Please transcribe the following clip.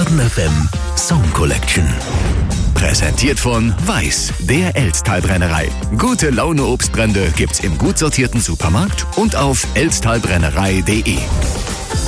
Eden FM Song Collection. Präsentiert von Weiß, der Elsttalbrennerei. Gute Laune Obstbrände gibt's im gut sortierten Supermarkt und auf elsttalbrennerei.de.